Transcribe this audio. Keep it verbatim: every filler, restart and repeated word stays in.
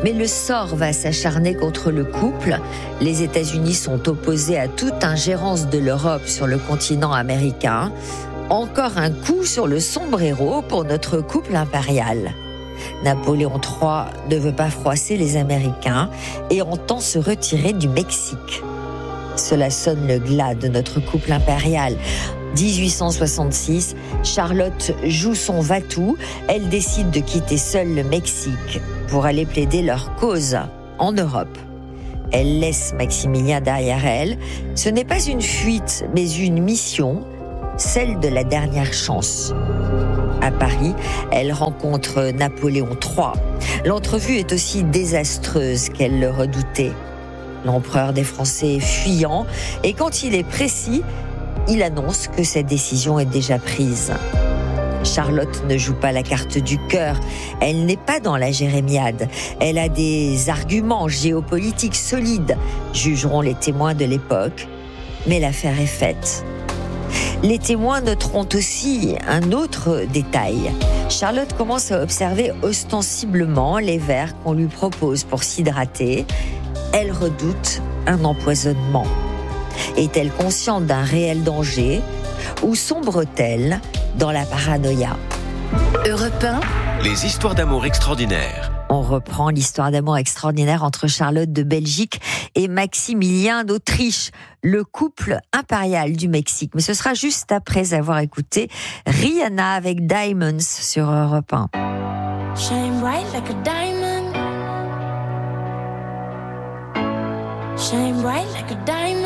Mais le sort va s'acharner contre le couple. Les États-Unis sont opposés à toute ingérence de l'Europe sur le continent américain. Encore un coup sur le sombrero pour notre couple impérial. Napoléon trois ne veut pas froisser les Américains et entend se retirer du Mexique. Cela sonne le glas de notre couple impérial. dix-huit cent soixante-six, Charlotte joue son va-tout. Elle décide de quitter seule le Mexique pour aller plaider leur cause en Europe. Elle laisse Maximilien derrière elle. Ce n'est pas une fuite, mais une mission, celle de la dernière chance. À Paris, elle rencontre Napoléon trois. L'entrevue est aussi désastreuse qu'elle le redoutait. L'empereur des Français est fuyant et quand il est précis, il annonce que cette décision est déjà prise. Charlotte ne joue pas la carte du cœur. Elle n'est pas dans la jérémiade. Elle a des arguments géopolitiques solides, jugeront les témoins de l'époque. Mais l'affaire est faite. Les témoins noteront aussi un autre détail. Charlotte commence à observer ostensiblement les verres qu'on lui propose pour s'hydrater. Elle redoute un empoisonnement. Est-elle consciente d'un réel danger ou sombre-t-elle dans la paranoïa ? Europe un. Les histoires d'amour extraordinaires. On reprend l'histoire d'amour extraordinaire entre Charlotte de Belgique et Maximilien d'Autriche, le couple impérial du Mexique. Mais ce sera juste après avoir écouté Rihanna avec Diamonds sur Europe un. Shine bright like a diamond. Shine bright like a diamond.